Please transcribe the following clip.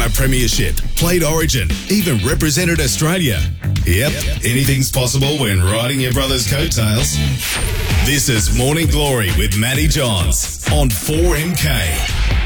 won a premiership, played Origin, even represented Australia. Yep, anything's possible when riding your brother's coattails. This is Morning Glory with Matty Johns on 4MK.